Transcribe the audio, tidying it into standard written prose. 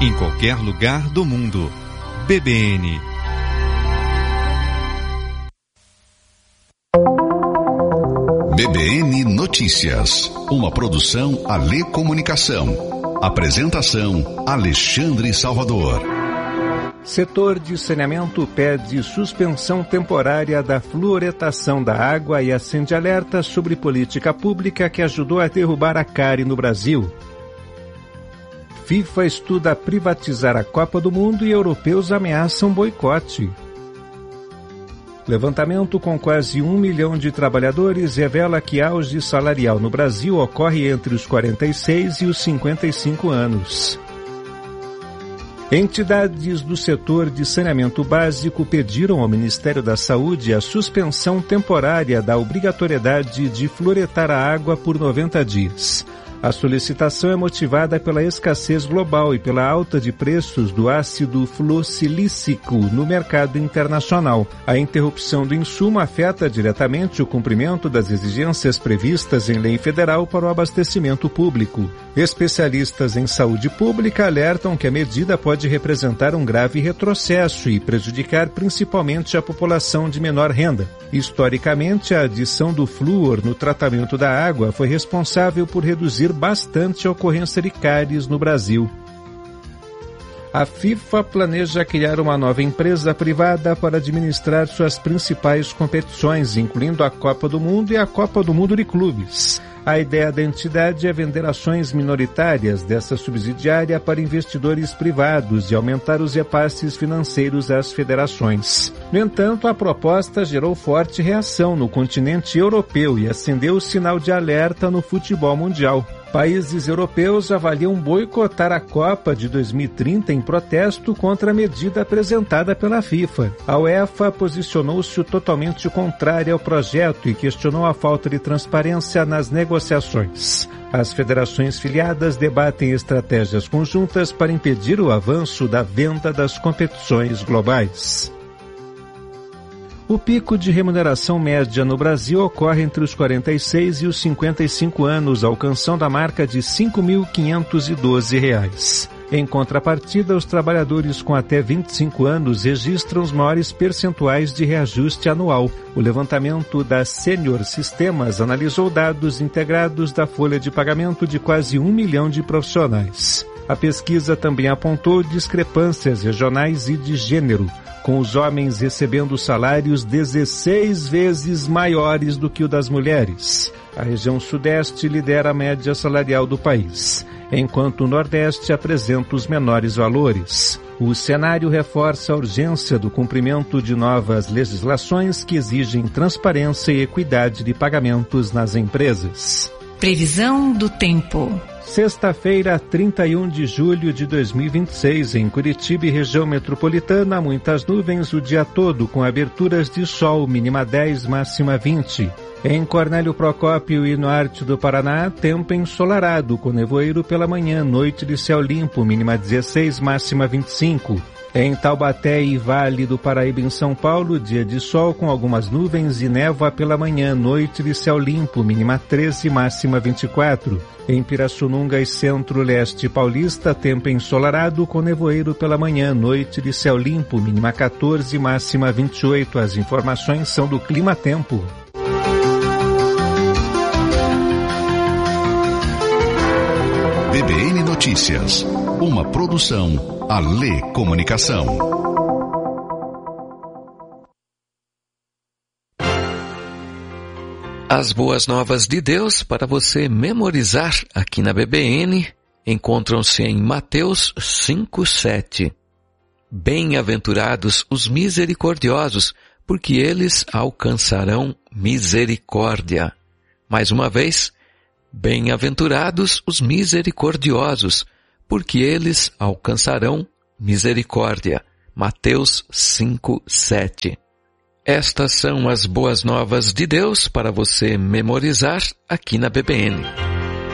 em qualquer lugar do mundo. BBN. BBN Notícias, uma produção Alê Comunicação. Apresentação Alexandre Salvador. Setor de saneamento pede suspensão temporária da fluoretação da água e acende alerta sobre política pública que ajudou a derrubar a cárie no Brasil. FIFA estuda privatizar a Copa do Mundo e europeus ameaçam boicote. Levantamento com quase 1 milhão de trabalhadores revela que auge salarial no Brasil ocorre entre os 46 e os 55 anos. Entidades do setor de saneamento básico pediram ao Ministério da Saúde a suspensão temporária da obrigatoriedade de fluoretar a água por 90 dias. A solicitação é motivada pela escassez global e pela alta de preços do ácido fluorsilícico no mercado internacional. A interrupção do insumo afeta diretamente o cumprimento das exigências previstas em lei federal para o abastecimento público. Especialistas em saúde pública alertam que a medida pode representar um grave retrocesso e prejudicar principalmente a população de menor renda. Historicamente, a adição do flúor no tratamento da água foi responsável por reduzir bastante a ocorrência de cáries no Brasil. A FIFA planeja criar uma nova empresa privada para administrar suas principais competições, incluindo a Copa do Mundo e a Copa do Mundo de Clubes. A ideia da entidade é vender ações minoritárias dessa subsidiária para investidores privados e aumentar os repasses financeiros às federações. No entanto, a proposta gerou forte reação no continente europeu e acendeu o sinal de alerta no futebol mundial. Países europeus avaliam boicotar a Copa de 2030 em protesto contra a medida apresentada pela FIFA. A UEFA posicionou-se totalmente contrária ao projeto e questionou a falta de transparência nas negociações. As federações filiadas debatem estratégias conjuntas para impedir o avanço da venda das competições globais. O pico de remuneração média no Brasil ocorre entre os 46 e os 55 anos, alcançando a marca de R$ 5.512. Em contrapartida, os trabalhadores com até 25 anos registram os maiores percentuais de reajuste anual. O levantamento da Senior Sistemas analisou dados integrados da folha de pagamento de quase 1 milhão de profissionais. A pesquisa também apontou discrepâncias regionais e de gênero, com os homens recebendo salários 16 vezes maiores do que o das mulheres. A região Sudeste lidera a média salarial do país, enquanto o Nordeste apresenta os menores valores. O cenário reforça a urgência do cumprimento de novas legislações que exigem transparência e equidade de pagamentos nas empresas. Previsão do tempo. Sexta-feira, 31 de julho de 2026, em Curitiba e região metropolitana, muitas nuvens o dia todo, com aberturas de sol, mínima 10, máxima 20. Em Cornélio Procópio e no norte do Paraná, tempo ensolarado, com nevoeiro pela manhã, noite de céu limpo, mínima 16, máxima 25. Em Taubaté e Vale do Paraíba, em São Paulo, dia de sol com algumas nuvens e névoa pela manhã, noite de céu limpo, mínima 13, máxima 24. Em Pirassununga e Centro-Leste Paulista, tempo ensolarado com nevoeiro pela manhã, noite de céu limpo, mínima 14, máxima 28. As informações são do Clima Tempo. BBN Notícias, uma produção Alê Comunicação. As boas novas de Deus para você memorizar aqui na BBN encontram-se em Mateus 5:7. Bem-aventurados os misericordiosos, porque eles alcançarão misericórdia. Mais uma vez, bem-aventurados os misericordiosos, porque eles alcançarão misericórdia. Mateus 5:7. Estas são as boas novas de Deus para você memorizar aqui na BBN.